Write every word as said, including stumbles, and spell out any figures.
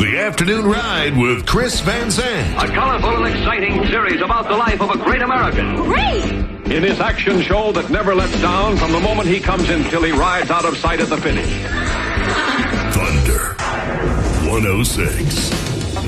The Afternoon Ride with Chris Van Zandt. A colorful and exciting series about the life of a great American. Great! In his action show that never lets down from the moment he comes in till he rides out of sight at the finish. Thunder one oh six.